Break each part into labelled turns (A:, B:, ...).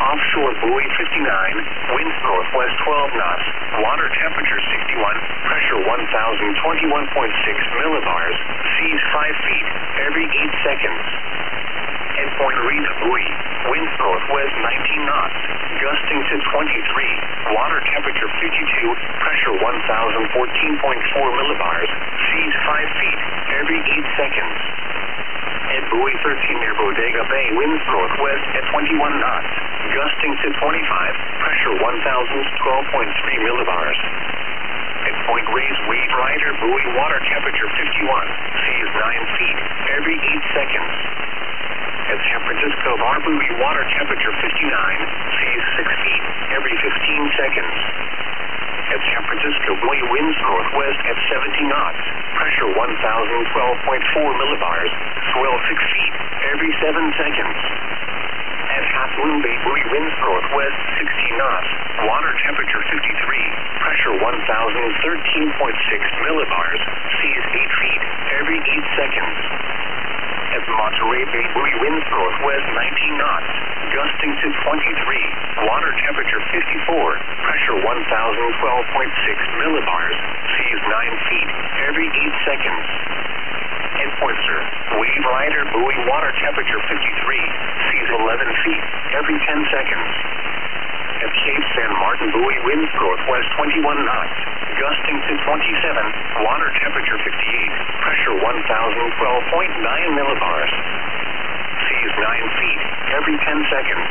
A: Offshore buoy 59, winds northwest 12 knots, water temperature 61, pressure 1021.6 millibars, seas 5 feet every 8 seconds. At Point Arena buoy, winds northwest 19 knots, gusting to 23, water temperature 52, pressure 1014.4 millibars, seas 5 feet every 8 seconds. At buoy 13 near Bodega Bay, winds northwest at 21 knots, gusting to 25, pressure 1012.3 millibars. At Point Reyes Wave Rider buoy, water temperature 51, seas 9 feet every 8 seconds. At San Francisco Bar buoy, water temperature 59, seas 6 feet every 15 seconds. At San Francisco buoy, winds northwest at 70 knots, pressure 1012.4 millibars, swell 6 feet every 7 seconds. At Half Moon Bay buoy, winds northwest 16 knots, water temperature 53, pressure 1013.6 millibars, seas 8 feet every 8 seconds. At Monterey Bay buoy, winds northwest 19 knots, gusting to 23, water temperature 54, pressure 1012.6 millibars, seas 9 feet every 8 seconds. At Pointer, Wave Rider buoy, water temperature 53, seas 11 feet every 10 seconds. At Cape San Martin buoy, winds northwest 21 knots, gusting to 27, water temperature 58, pressure 1012.9 millibars, seas 9 feet every 10 seconds.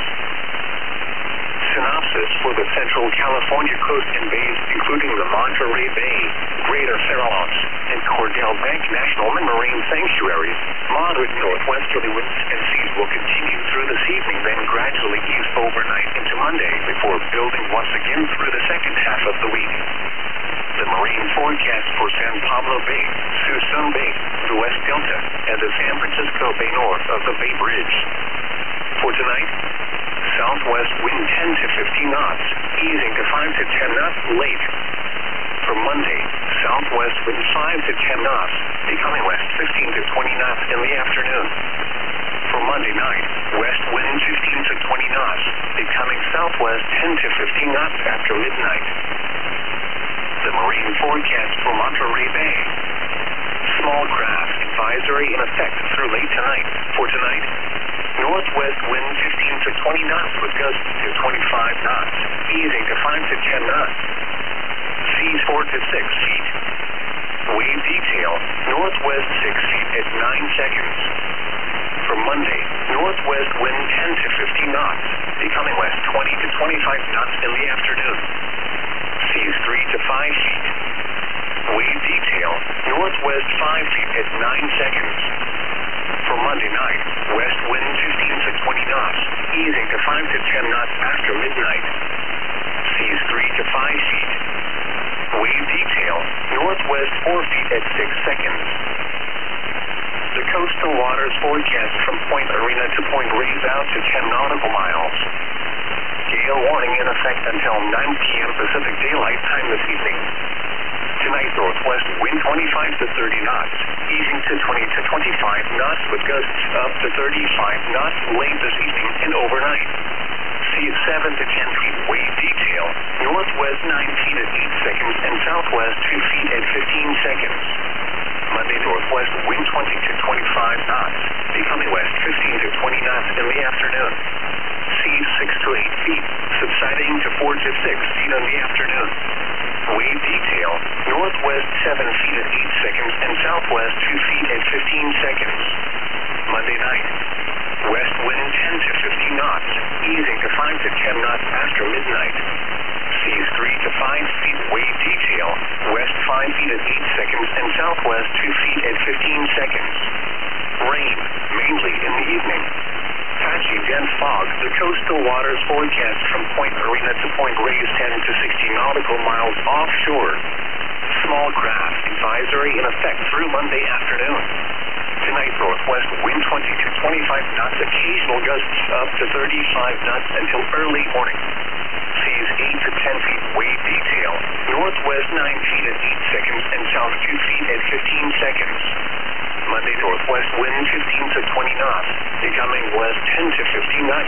A: Synopsis for the Central California coast and bays, including the Monterey Bay, Greater Farallones, and Cordell Bank National Marine Sanctuaries. Moderate northwesterly winds and seas will continue through this evening, then gradually ease overnight into Monday before building once again through the second half of the week. The marine forecast for San Pablo Bay, Suisun Bay, the West Delta, and the San Francisco Bay north of the Bay Bridge. For tonight, southwest wind 10 to 15 knots, easing to 5 to 10 knots late. For Monday, southwest wind 5 to 10 knots, becoming west 15 to 20 knots in the afternoon. For Monday night, west wind 15 to 20 knots, becoming southwest 10 to 15 knots after midnight. The marine forecast for Monterey Bay. Small craft advisory in effect through late tonight. For tonight, northwest wind 15 to 20 knots with gusts to 25 knots, easing to 5 to 10 knots. Seas 4 to 6 feet. Wave detail, northwest 6 feet at 9 seconds. For Monday, northwest wind 10 to 15 knots, becoming west 20 to 25 knots in the afternoon. Seas 3 to 5 feet. Wave detail, northwest 5 feet at 9 seconds. For Monday night, west wind 15 to 20 knots, easing to 5 to 10 knots after midnight. Seas 3 to 5 feet. Wave detail, northwest 4 feet at 6 seconds. The coastal waters forecast from Point Arena to Point Reyes out to 10 nautical miles. Gale warning in effect until 9 p.m. Pacific Daylight Time this evening. Tonight, northwest wind 25 to 30 knots, easing to 20 to 25 knots with gusts up to 35 knots late this evening and overnight. Seas 7 to 10 feet. Wave detail, northwest 9 feet at 8 seconds and southwest 2 feet at 15 seconds. Monday, northwest wind 20 to 25 knots, becoming west 15 to 20 knots in the afternoon. Seas 6 to 8 feet, subsiding to 4 to 6 feet in the afternoon. Wave detail, northwest 7 feet at 8 seconds and southwest 2 feet at 15 seconds. Monday night, west wind 10 to 15 knots, easing to 5 to 10 knots after midnight. Seas 3 to 5 feet. Wave detail, west 5 feet at 8 seconds and southwest 2 feet at 15 seconds. Rain, mainly in the evening. Patchy dense fog. The coastal waters forecast from Point Arena to Point Reyes 10 to 60 nautical miles offshore. Small craft advisory in effect through Monday afternoon. Tonight, northwest wind 20 to 25 knots, occasional gusts up to 35 knots until early morning. Seas 8 to 10 feet. Wave detail, northwest 9 feet at 8 seconds and south 2 feet at 15 seconds. Monday, northwest wind 15 to 20 knots, becoming west 10 to 15 knots.